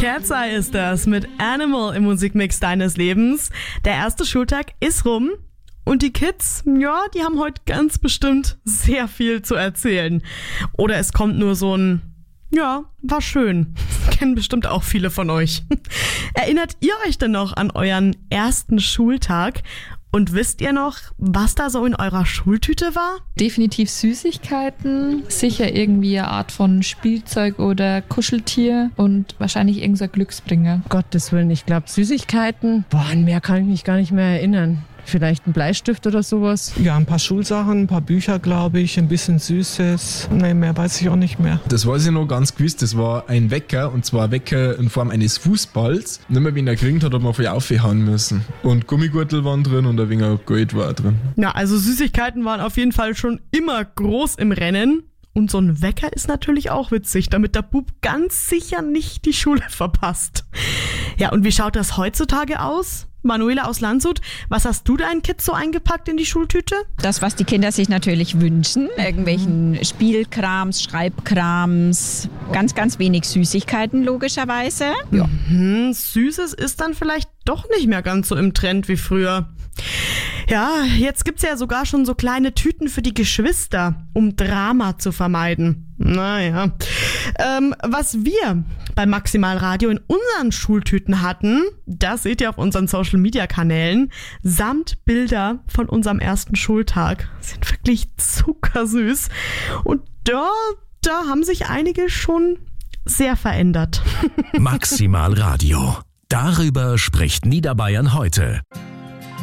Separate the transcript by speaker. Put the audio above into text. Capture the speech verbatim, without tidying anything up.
Speaker 1: Cat's Eye ist das mit Animal im Musikmix deines Lebens. Der erste Schultag ist rum und die Kids, ja, die haben heute ganz bestimmt sehr viel zu erzählen. Oder es kommt nur so ein, ja, war schön. Kennen bestimmt auch viele von euch. Erinnert ihr euch denn noch an euren ersten Schultag? Und wisst ihr noch, was da so in eurer Schultüte war?
Speaker 2: Definitiv Süßigkeiten, sicher irgendwie eine Art von Spielzeug oder Kuscheltier und wahrscheinlich irgendein Glücksbringer.
Speaker 3: Gottes Willen, ich glaube Süßigkeiten. Boah, an mehr kann ich mich gar nicht mehr erinnern. Vielleicht ein Bleistift oder sowas?
Speaker 4: Ja, ein paar Schulsachen, ein paar Bücher, glaube ich, ein bisschen Süßes. Nein, mehr weiß ich auch nicht mehr.
Speaker 5: Das weiß ich noch ganz gewiss, das war ein Wecker, und zwar ein Wecker in Form eines Fußballs. Und immer wenn er gekriegt hat, hat man voll aufhauen müssen. Und Gummigürtel waren drin und ein wenig Gold war drin.
Speaker 1: Ja, also Süßigkeiten waren auf jeden Fall schon immer groß im Rennen. Und so ein Wecker ist natürlich auch witzig, damit der Bub ganz sicher nicht die Schule verpasst. Ja, und wie schaut das heutzutage aus? Manuela aus Landshut, was hast du deinen Kids so eingepackt in die Schultüte?
Speaker 6: Das, was die Kinder sich natürlich wünschen. Irgendwelchen Spielkrams, Schreibkrams, ganz, ganz wenig Süßigkeiten logischerweise. Ja.
Speaker 1: Mhm, Süßes ist dann vielleicht doch nicht mehr ganz so im Trend wie früher. Ja, jetzt gibt's ja sogar schon so kleine Tüten für die Geschwister, um Drama zu vermeiden. Naja. Ähm, was wir bei Maximal Radio in unseren Schultüten hatten, das seht ihr auf unseren Social-Media-Kanälen, samt Bilder von unserem ersten Schultag. Sind wirklich zuckersüß. Und da, da haben sich einige schon sehr verändert.
Speaker 7: Maximal Radio. Darüber spricht Niederbayern heute.